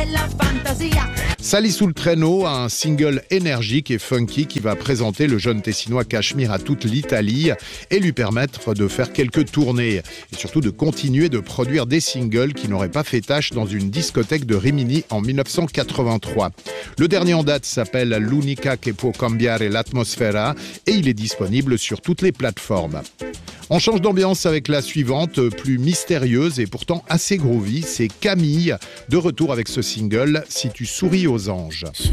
Sally sous le traîneau a un single énergique et funky qui va présenter le jeune Tessinois Cachemire à toute l'Italie et lui permettre de faire quelques tournées et surtout de continuer de produire des singles qui n'auraient pas fait tâche dans une discothèque de Rimini en 1983. Le dernier en date s'appelle L'unica che può cambiare l'atmosfera et il est disponible sur toutes les plateformes. On change d'ambiance avec la suivante, plus mystérieuse et pourtant assez groovy, c'est Camille, de retour avec ce single « Si tu souris aux anges ».